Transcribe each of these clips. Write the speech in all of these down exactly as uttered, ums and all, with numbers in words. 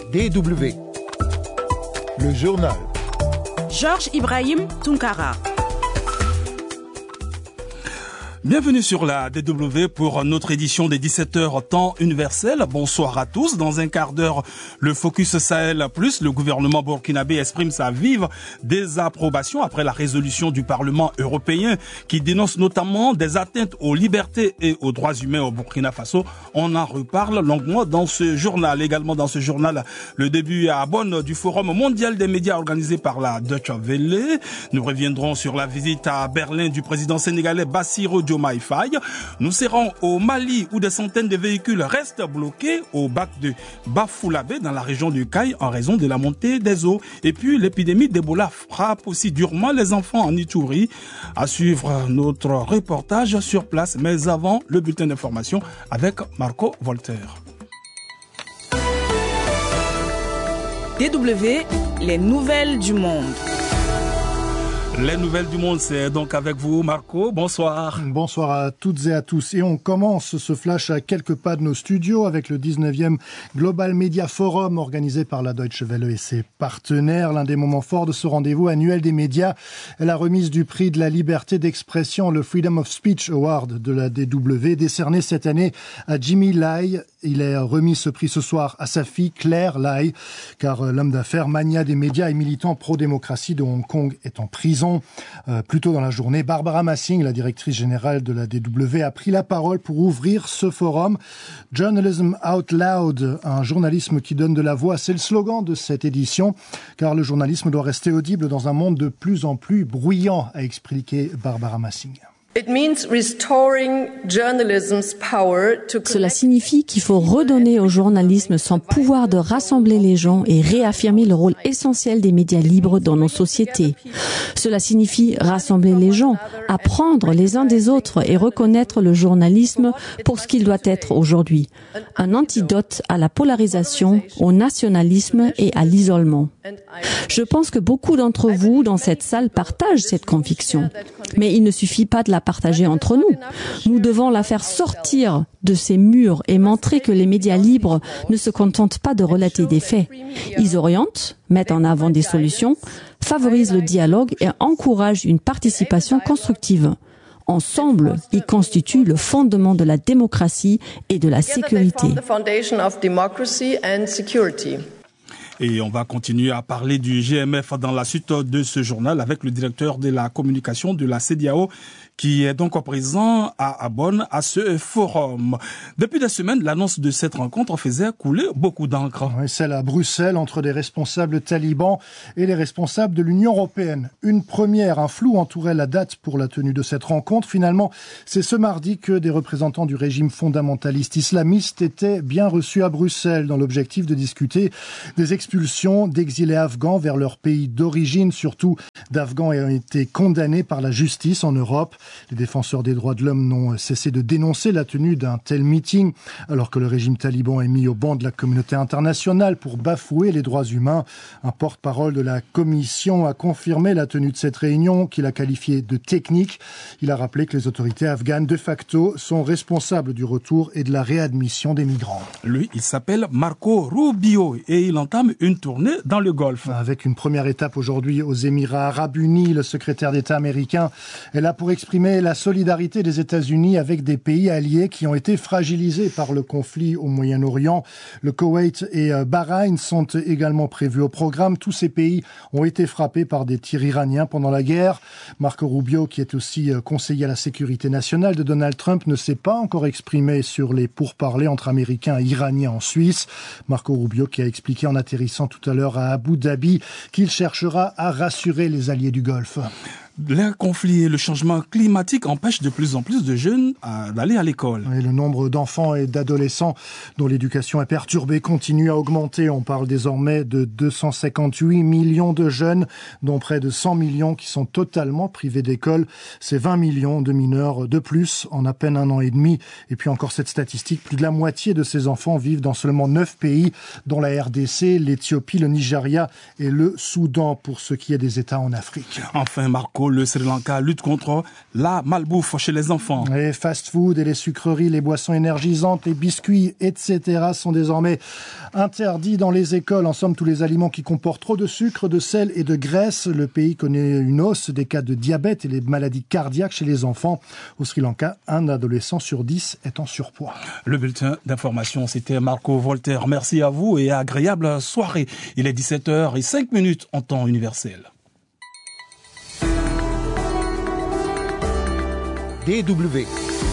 D W. Le journal. Georges Ibrahim Tunkara. Bienvenue sur la D W pour notre édition des dix-sept heures temps universel. Bonsoir à tous. Dans un quart d'heure, le Focus Sahel plus, le gouvernement burkinabé exprime sa vive désapprobation après la résolution du Parlement européen qui dénonce notamment des atteintes aux libertés et aux droits humains au Burkina Faso. On en reparle longuement dans ce journal. Également dans ce journal, le début à Bonn du Forum mondial des médias organisé par la Deutsche Welle. Nous reviendrons sur la visite à Berlin du président sénégalais Bassirou Diomaye Faye. Nous serons au Mali où des centaines de véhicules restent bloqués au bac de Bafoulabé dans la région du Caille en raison de la montée des eaux. Et puis l'épidémie d'Ebola frappe aussi durement les enfants en Ituri. À suivre notre reportage sur place, mais avant le bulletin d'information avec Marco Voltaire. D W, les nouvelles du monde. Les nouvelles du monde, c'est donc avec vous, Marco. Bonsoir. Bonsoir à toutes et à tous. Et on commence ce flash à quelques pas de nos studios avec le dix-neuvième Global Media Forum organisé par la Deutsche Welle et ses partenaires. L'un des moments forts de ce rendez-vous annuel des médias est la remise du prix de la liberté d'expression, le Freedom of Speech Award de la D W, décerné cette année à Jimmy Lai. Il est remis ce prix ce soir à sa fille Claire Lai, car l'homme d'affaires, magnat des médias et militant pro-démocratie de Hong Kong est en prison. Euh, plus tôt dans la journée, Barbara Massing, la directrice générale de la D W, a pris la parole pour ouvrir ce forum. Journalism Out Loud, un journalisme qui donne de la voix, c'est le slogan de cette édition, car le journalisme doit rester audible dans un monde de plus en plus bruyant, a expliqué Barbara Massing. Cela signifie qu'il faut redonner au journalisme son pouvoir de rassembler les gens et réaffirmer le rôle essentiel des médias libres dans nos sociétés. Cela signifie rassembler les gens, apprendre les uns des autres et reconnaître le journalisme pour ce qu'il doit être aujourd'hui. Un antidote à la polarisation, au nationalisme et à l'isolement. Je pense que beaucoup d'entre vous dans cette salle partagent cette conviction. Mais il ne suffit pas de la partager entre nous. Nous devons la faire sortir de ces murs et montrer que les médias libres ne se contentent pas de relater des faits. Ils orientent, mettent en avant des solutions, favorisent le dialogue et encouragent une participation constructive. Ensemble, ils constituent le fondement de la démocratie et de la sécurité. Et on va continuer à parler du G M F dans la suite de ce journal avec le directeur de la communication de la C E D E A O qui est donc présent à Bonn à ce forum. Depuis des semaines, l'annonce de cette rencontre faisait couler beaucoup d'encre. Oui, celle à Bruxelles entre des responsables talibans et les responsables de l'Union européenne. Une première, un flou entourait la date pour la tenue de cette rencontre. Finalement, c'est ce mardi que des représentants du régime fondamentaliste islamiste étaient bien reçus à Bruxelles dans l'objectif de discuter des expulsions d'exilés afghans vers leur pays d'origine, surtout d'Afghans ayant été condamnés par la justice en Europe. Les défenseurs des droits de l'homme n'ont cessé de dénoncer la tenue d'un tel meeting, alors que le régime taliban est mis au banc de la communauté internationale pour bafouer les droits humains. Un porte-parole de la Commission a confirmé la tenue de cette réunion, qu'il a qualifiée de technique. Il a rappelé que les autorités afghanes, de facto, sont responsables du retour et de la réadmission des migrants. Lui, il s'appelle Marco Rubio et il entame une tournée dans le Golfe. Avec une première étape aujourd'hui aux Émirats arabes unis, le secrétaire d'État américain est là pour exprimer la solidarité des États-Unis avec des pays alliés qui ont été fragilisés par le conflit au Moyen-Orient. Le Koweït et Bahreïn sont également prévus au programme. Tous ces pays ont été frappés par des tirs iraniens pendant la guerre. Marco Rubio, qui est aussi conseiller à la sécurité nationale de Donald Trump, ne s'est pas encore exprimé sur les pourparlers entre Américains et Iraniens en Suisse. Marco Rubio qui a expliqué en atterrissant tout à l'heure à Abu Dhabi qu'il cherchera à rassurer les alliés du Golfe. Les conflits et le changement climatique empêchent de plus en plus de jeunes à, d'aller à l'école. Et le nombre d'enfants et d'adolescents dont l'éducation est perturbée continue à augmenter. On parle désormais de deux cent cinquante-huit millions de jeunes, dont près de cent millions qui sont totalement privés d'école. C'est vingt millions de mineurs de plus en à peine un an et demi. Et puis encore cette statistique, plus de la moitié de ces enfants vivent dans seulement neuf pays, dont la R D C, l'Éthiopie, le Nigeria et le Soudan, pour ce qui est des États en Afrique. Enfin, Marco, le Sri Lanka lutte contre la malbouffe chez les enfants. Les fast-food et les sucreries, les boissons énergisantes, les biscuits, et cetera sont désormais interdits dans les écoles. En somme, tous les aliments qui comportent trop de sucre, de sel et de graisse. Le pays connaît une hausse des cas de diabète et les maladies cardiaques chez les enfants. Au Sri Lanka, un adolescent sur dix est en surpoids. Le bulletin d'information, c'était Marco Voltaire. Merci à vous et agréable soirée. Il est dix-sept heures zéro cinq en temps universel. D W.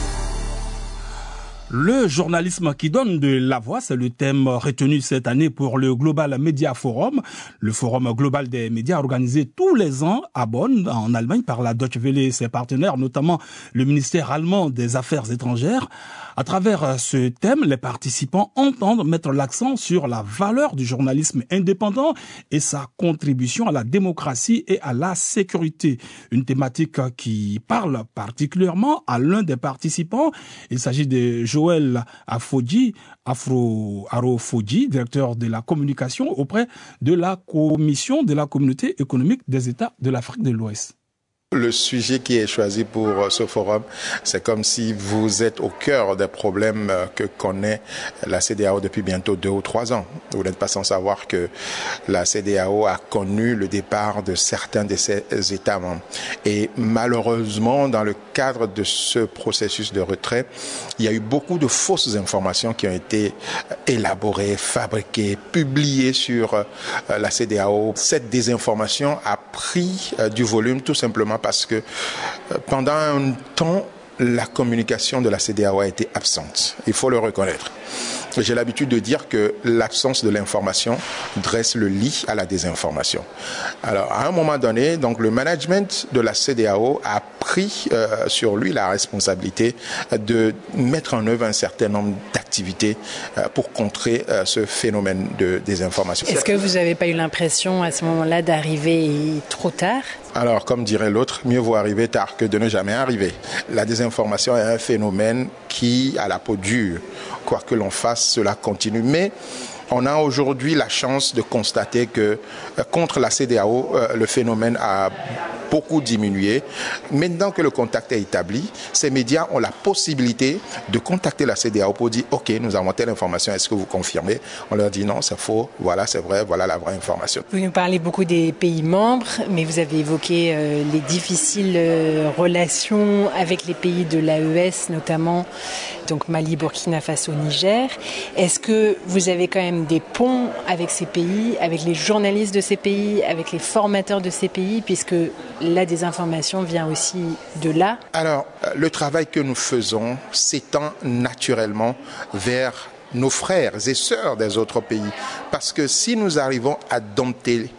Le journalisme qui donne de la voix, c'est le thème retenu cette année pour le Global Media Forum, le forum global des médias organisé tous les ans à Bonn, en Allemagne, par la Deutsche Welle et ses partenaires, notamment le ministère allemand des Affaires étrangères. À travers ce thème, les participants entendent mettre l'accent sur la valeur du journalisme indépendant et sa contribution à la démocratie et à la sécurité. Une thématique qui parle particulièrement à l'un des participants. Il s'agit de Joël Afoji, Afro Arofoji, directeur de la communication auprès de la Commission de la Communauté économique des États de l'Afrique de l'Ouest. Le sujet qui est choisi pour ce forum, c'est comme si vous êtes au cœur des problèmes que connaît la C D A O depuis bientôt deux ou trois ans. Vous n'êtes pas sans savoir que la C D A O a connu le départ de certains de ses États membres. Et malheureusement, dans le cadre de ce processus de retrait, il y a eu beaucoup de fausses informations qui ont été élaborées, fabriquées, publiées sur la C D A O. Cette désinformation a pris du volume tout simplement parce que pendant un temps, la communication de la C D A O a été absente. Il faut le reconnaître. J'ai l'habitude de dire que l'absence de l'information dresse le lit à la désinformation. Alors, à un moment donné, donc le management de la C D A O a pris euh, sur lui la responsabilité de mettre en œuvre un certain nombre d'activités euh, pour contrer euh, ce phénomène de désinformation. Est-ce que vous n'avez pas eu l'impression à ce moment-là d'arriver trop tard ? Alors, comme dirait l'autre, mieux vaut arriver tard que de ne jamais arriver. La désinformation est un phénomène qui a la peau dure. Quoi que l'on fasse, cela continue. Mais on a aujourd'hui la chance de constater que euh, contre la C D A O, euh, le phénomène a beaucoup diminué. Maintenant que le contact est établi, ces médias ont la possibilité de contacter la C D A O pour dire « Ok, nous avons telle information, est-ce que vous confirmez ?» On leur dit « Non, c'est faux, voilà, c'est vrai, voilà la vraie information. » Vous nous parlez beaucoup des pays membres, mais vous avez évoqué euh, les difficiles euh, relations avec les pays de l'A E S, notamment donc Mali, Burkina Faso, Niger. Est-ce que vous avez quand même des ponts avec ces pays, avec les journalistes de ces pays, avec les formateurs de ces pays, puisque la désinformation vient aussi de là? Alors, le travail que nous faisons s'étend naturellement vers nos frères et sœurs des autres pays. Parce que si nous arrivons à dompter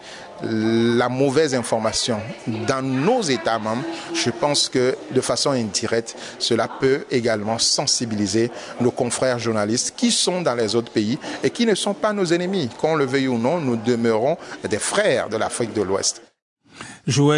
la mauvaise information dans nos États membres, je pense que de façon indirecte, cela peut également sensibiliser nos confrères journalistes qui sont dans les autres pays et qui ne sont pas nos ennemis. Qu'on le veuille ou non, nous demeurons des frères de l'Afrique de l'Ouest. Joël